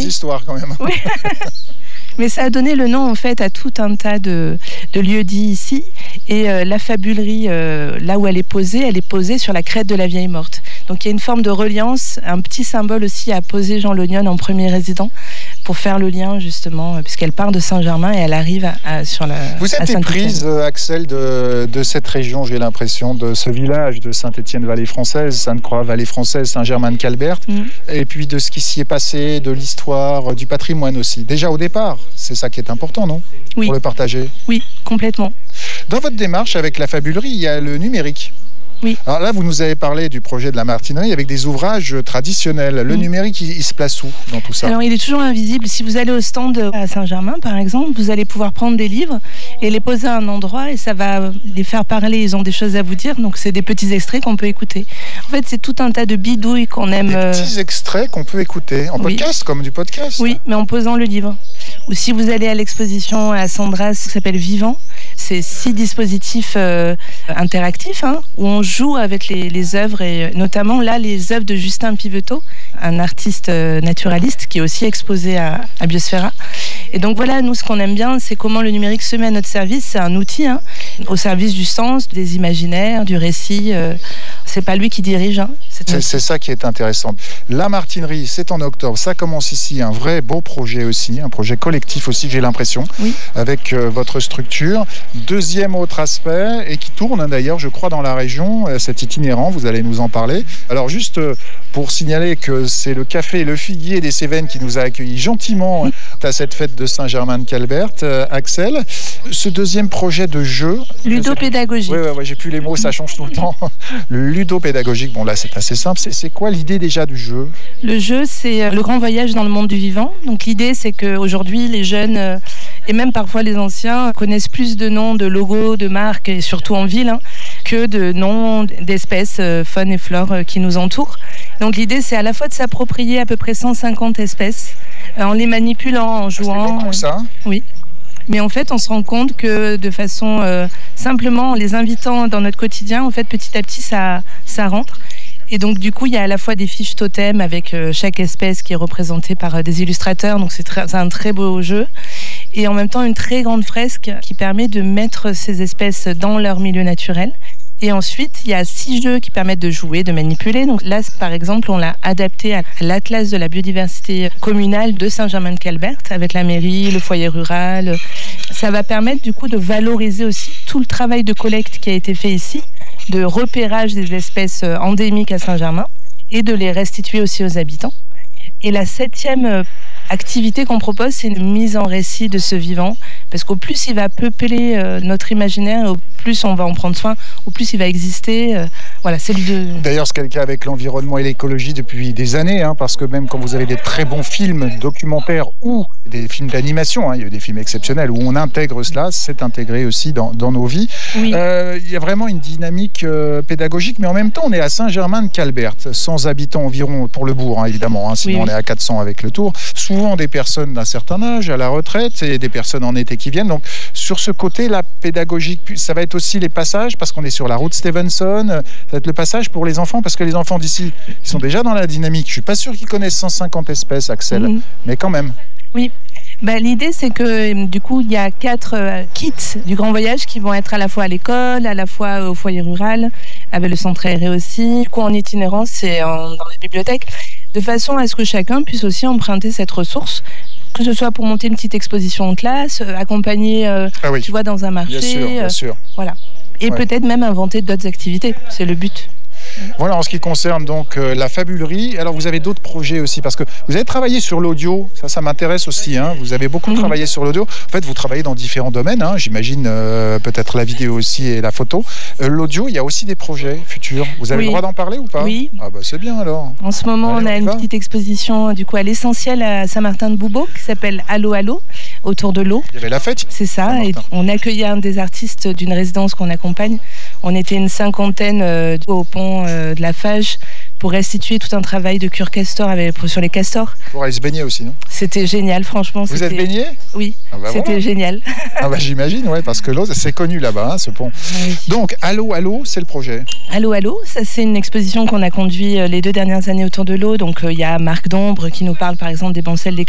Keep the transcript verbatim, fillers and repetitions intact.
oui. histoires quand même. Oui. Mais ça a donné le nom en fait à tout un tas de, de lieux dits ici. Et euh, la fabulerie, euh, là où elle est posée, elle est posée sur la crête de la vieille morte. Donc il y a une forme de reliance, un petit symbole aussi à poser Jean Lognone en premier résident pour faire le lien justement, puisqu'elle part de Saint-Germain et elle arrive à, à, sur la Vous êtes éprise, Axelle, de, de cette région, j'ai l'impression, de ce village de Saint-Étienne-Vallée-Française, Sainte-Croix-Vallée-Française, Saint-Germain-de-Calbert, mmh. et puis de ce qui s'y est passé, de l'histoire, du patrimoine aussi. Déjà au départ, c'est ça qui est important, non ? Oui. Pour le partager. Oui, complètement. Dans votre démarche avec la fabulerie, il y a le numérique. Oui. Alors là, vous nous avez parlé du projet de la Martinerie avec des ouvrages traditionnels. Le mmh. numérique, il, il se place où dans tout ça ? Alors, il est toujours invisible. Si vous allez au stand à Saint-Germain, par exemple, vous allez pouvoir prendre des livres et les poser à un endroit et ça va les faire parler. Ils ont des choses à vous dire, donc c'est des petits extraits qu'on peut écouter. En fait, c'est tout un tas de bidouilles qu'on aime. Des petits extraits qu'on peut écouter en oui. podcast, comme du podcast. Oui, mais en posant le livre. Ou si vous allez à l'exposition à Sandras qui s'appelle Vivant, c'est six dispositifs euh, interactifs hein, où on joue avec les, les œuvres et notamment là les œuvres de Justin Piveteau, un artiste euh, naturaliste qui est aussi exposé à, à Biosphera. Et donc voilà, nous ce qu'on aime bien, c'est comment le numérique se met à notre service. C'est un outil hein, au service du sens, des imaginaires, du récit. Euh, c'est pas lui qui dirige. Hein, c'est, c'est, c'est ça qui est intéressant. La Martinerie, c'est en octobre. Ça commence ici, un vrai beau projet aussi, un projet collectif aussi, j'ai l'impression, oui. avec euh, votre structure. Deuxième autre aspect, et qui tourne hein, d'ailleurs, je crois, dans la région, euh, cet itinérant, vous allez nous en parler. Alors juste euh, pour signaler que c'est le café Le Figuier des Cévennes qui nous a accueillis gentiment oui. euh, à cette fête de Saint-Germain-de-Calbert. Euh, Axelle, ce deuxième projet de jeu... Ludopédagogique. Oui, ouais, ouais, j'ai plus les mots, ça change tout le temps. Le ludopédagogique, bon là c'est assez simple. C'est, c'est quoi l'idée déjà du jeu ? Le jeu, c'est le grand voyage dans le monde du vivant. Donc l'idée, c'est qu'aujourd'hui, les jeunes... Euh, et même parfois les anciens connaissent plus de noms, de logos, de marques, et surtout en ville, hein, que de noms d'espèces, euh, faune et flore euh, qui nous entourent. Donc l'idée, c'est à la fois de s'approprier à peu près cent cinquante espèces, euh, en les manipulant, en jouant. C'est beaucoup, ça. Euh, oui. Mais en fait, on se rend compte que de façon euh, simplement en les invitant dans notre quotidien, en fait, petit à petit, ça, ça rentre. Et donc, du coup, il y a à la fois des fiches totems avec euh, chaque espèce qui est représentée par euh, des illustrateurs. Donc, c'est, très, c'est un très beau jeu. Et en même temps, une très grande fresque qui permet de mettre ces espèces dans leur milieu naturel. Et ensuite, il y a six jeux qui permettent de jouer, de manipuler. Donc là, par exemple, on l'a adapté à l'Atlas de la biodiversité communale de Saint-Germain-de-Calbert avec la mairie, le foyer rural. Ça va permettre du coup de valoriser aussi tout le travail de collecte qui a été fait ici, de repérage des espèces endémiques à Saint-Germain et de les restituer aussi aux habitants. Et la septième activité qu'on propose, c'est une mise en récit de ce vivant, parce qu'au plus il va peupler euh, notre imaginaire, au plus on va en prendre soin, au plus il va exister. Euh, voilà, c'est le deux. D'ailleurs, c'est le cas avec l'environnement et l'écologie depuis des années, hein, parce que même quand vous avez des très bons films documentaires ou des films d'animation, hein, il y a eu des films exceptionnels où on intègre cela, c'est intégré aussi dans, dans nos vies. Oui. Euh, il y a vraiment une dynamique euh, pédagogique, mais en même temps, on est à Saint-Germain-de-Calbert, cent habitants environ pour le bourg, hein, évidemment, hein, sinon oui, oui. on est à quatre cents avec le tour. Souvent des personnes d'un certain âge, à la retraite, et des personnes en été qui viennent. Donc, sur ce côté-là, pédagogique, ça va être aussi les passages, parce qu'on est sur la route Stevenson, ça va être le passage pour les enfants, parce que les enfants d'ici, ils sont déjà dans la dynamique. Je suis pas sûr qu'ils connaissent cent cinquante espèces, Axelle, mmh. mais quand même. Oui. Bah, l'idée, c'est que du coup, il y a quatre euh, kits du Grand Voyage qui vont être à la fois à l'école, à la fois au foyer rural, avec le centre aéré aussi. Du coup, en itinérance, c'est en, dans les bibliothèques, de façon à ce que chacun puisse aussi emprunter cette ressource, que ce soit pour monter une petite exposition en classe, euh, accompagner, euh, ah oui. tu vois, dans un marché. Bien sûr, bien sûr. Euh, voilà. Et ouais. peut-être même inventer d'autres activités. C'est le but. Voilà en ce qui concerne donc euh, la fabulerie. Alors vous avez d'autres projets aussi, parce que vous avez travaillé sur l'audio, ça ça m'intéresse aussi, hein. Vous avez beaucoup mmh. travaillé sur l'audio. En fait vous travaillez dans différents domaines, hein. J'imagine euh, peut-être la vidéo aussi et la photo. Euh, l'audio, il y a aussi des projets futurs. Vous avez oui. le droit d'en parler ou pas ? Oui. Ah bah c'est bien alors. En ce moment Allez, on a on une va. petite exposition du coup à l'essentiel à Saint-Martin-de-Boubeau qui s'appelle Allô Allô, autour de l'eau. Il y avait la fête. C'est ça, et on accueillait un des artistes d'une résidence qu'on accompagne. On était une cinquantaine euh, au pont euh, de la Fage pour restituer tout un travail de cure castor avec, sur les castors. Pour aller se baigner aussi, non ? C'était génial, franchement. Vous c'était... êtes baigné ? Oui, ah bah c'était voilà. génial. Ah bah j'imagine, ouais, parce que l'eau, c'est connu là-bas, hein, ce pont. Oui. Donc, Allô Allô, c'est le projet. Allô Allô, ça c'est une exposition qu'on a conduit les deux dernières années autour de l'eau. Donc il euh, y a Marc Dombre qui nous parle par exemple des bancelles des